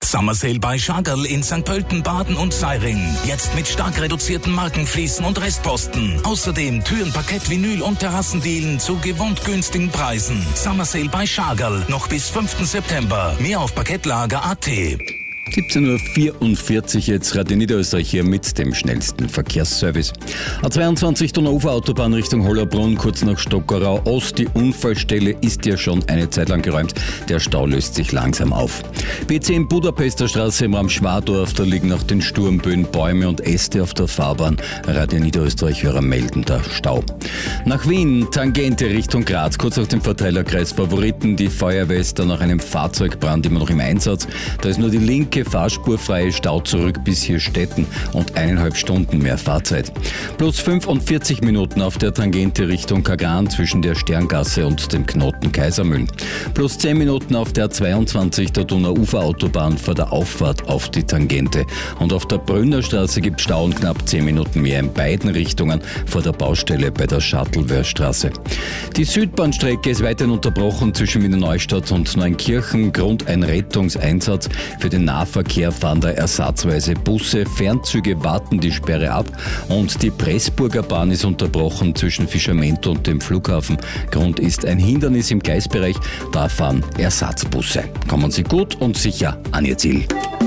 Summer Sale bei Schagerl in St. Pölten, Baden und Seiring. Jetzt mit stark reduzierten Markenfliesen und Restposten. Außerdem Türen, Parkett, Vinyl und Terrassendielen zu gewohnt günstigen Preisen. Summer Sale bei Schagerl noch bis 5. September. Mehr auf parkettlager.at. 17.44 Uhr jetzt Radio Niederösterreich hier mit dem schnellsten Verkehrsservice. A22 Donauuferautobahn Richtung Hollerbrunn, kurz nach Stockerau Ost. Die Unfallstelle ist ja schon eine Zeit lang geräumt. Der Stau löst sich langsam auf. B10 Budapester Straße im Raum Schwadorf, da liegen nach den Sturmböen Bäume und Äste auf der Fahrbahn. Radio Niederösterreich-Hörer melden da Stau. Nach Wien, Tangente Richtung Graz, kurz nach dem Verteilerkreis Favoriten. Die Feuerwehr ist da nach einem Fahrzeugbrand immer noch im Einsatz. Da ist nur die linke fahrspurfreie Stau zurück bis hier Stetten und 1,5 Stunden mehr Fahrzeit. Plus 45 Minuten auf der Tangente Richtung Kagran zwischen der Sterngasse und dem Knoten Kaisermühlen. Plus 10 Minuten auf der 22 der Donauuferautobahn vor der Auffahrt auf die Tangente. Und auf der Brünnerstraße gibt Stau und knapp 10 Minuten mehr in beiden Richtungen vor der Baustelle bei der Shuttlewörstraße. Die Südbahnstrecke ist weiterhin unterbrochen zwischen Wiener Neustadt und Neunkirchen. Grund ein Rettungseinsatz. Für den Nahverkehr fahren da ersatzweise Busse. Fernzüge warten die Sperre ab und die Pressburger Bahn ist unterbrochen zwischen Fischamento und dem Flughafen. Grund ist ein Hindernis im Gleisbereich. Da fahren Ersatzbusse. Kommen Sie gut und sicher an Ihr Ziel.